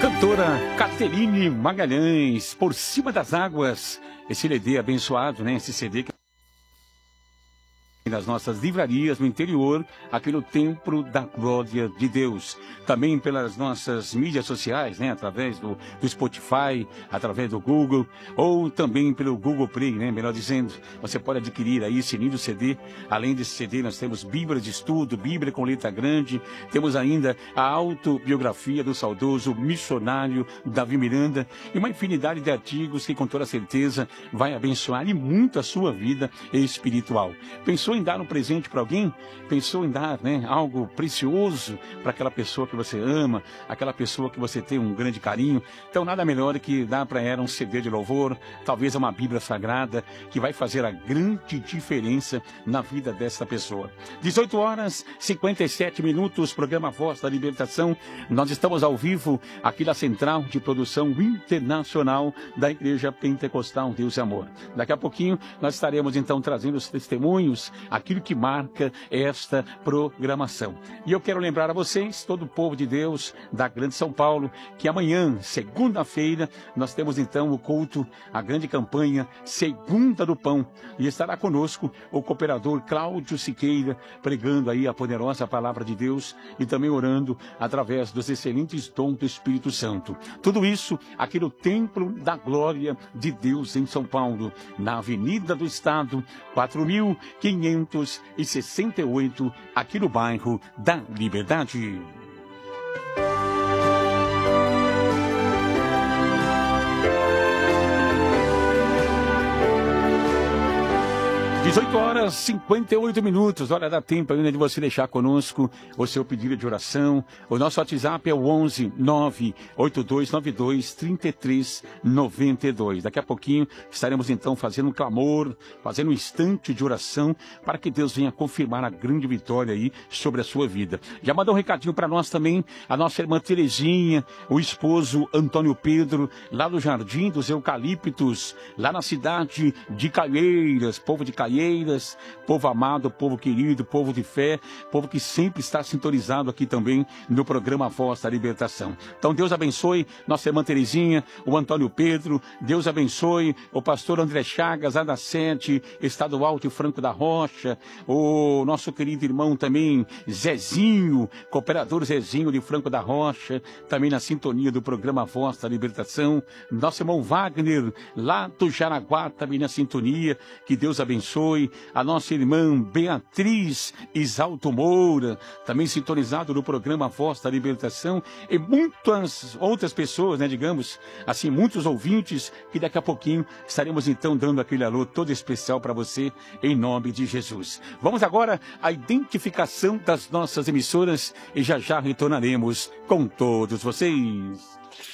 Cantora Caterine Magalhães, Por Cima das Águas. Esse CD abençoado, né? Esse CD que nas nossas livrarias no interior, aqui no Templo da Glória de Deus. Também pelas nossas mídias sociais, né? Através do Spotify, através do Google, ou também pelo Google Play, né? Melhor dizendo, você pode adquirir aí esse lindo CD. Além desse CD, nós temos Bíblia de Estudo, Bíblia com letra grande, temos ainda a autobiografia do saudoso missionário Davi Miranda e uma infinidade de artigos que com toda certeza vai abençoar e muito a sua vida espiritual. Pensou em dar um presente para alguém? Pensou em dar, né, algo precioso para aquela pessoa que você ama, aquela pessoa que você tem um grande carinho? Então nada melhor que dar para ela um CD de louvor, talvez uma Bíblia Sagrada, que vai fazer a grande diferença na vida dessa pessoa. 18 horas, 57 minutos, programa Voz da Libertação. Nós estamos ao vivo aqui na Central de Produção Internacional da Igreja Pentecostal Deus e Amor. Daqui a pouquinho nós estaremos então trazendo os testemunhos, aquilo que marca esta programação. E eu quero lembrar a vocês, todo o povo de Deus da Grande São Paulo, que amanhã, segunda-feira, nós temos então o culto, a grande campanha Segunda do Pão, e estará conosco o cooperador Cláudio Siqueira, pregando aí a poderosa palavra de Deus e também orando através dos excelentes dons do Espírito Santo. Tudo isso aqui no Templo da Glória de Deus em São Paulo, na Avenida do Estado, 4.568, aqui no bairro da Liberdade. 18 horas, 58 minutos. Olha, dá tempo ainda de você deixar conosco o seu pedido de oração. O nosso WhatsApp é o 11 98292 3392. Daqui a pouquinho estaremos então fazendo um clamor, fazendo um instante de oração para que Deus venha confirmar a grande vitória aí sobre a sua vida. Já mandou um recadinho para nós também, a nossa irmã Terezinha, o esposo Antônio Pedro, lá no Jardim dos Eucaliptos, lá na cidade de Caieiras, povo de Caieiras, povo amado, povo querido, povo de fé, povo que sempre está sintonizado aqui também no programa Voz da Libertação. Então Deus abençoe nossa irmã Terezinha, o Antônio Pedro, Deus abençoe o pastor André Chagas, lá da Sete, Estadual de Franco da Rocha, o nosso querido irmão também Zezinho, cooperador Zezinho de Franco da Rocha, também na sintonia do programa Voz da Libertação, nosso irmão Wagner, lá do Jaraguá, também na sintonia, que Deus abençoe. A nossa irmã Beatriz Isalto Moura, também sintonizado no programa Voz da Libertação, e muitas outras pessoas, né, digamos assim, muitos ouvintes, que daqui a pouquinho estaremos então dando aquele alô todo especial para você, em nome de Jesus. Vamos agora à identificação das nossas emissoras e já já retornaremos com todos vocês.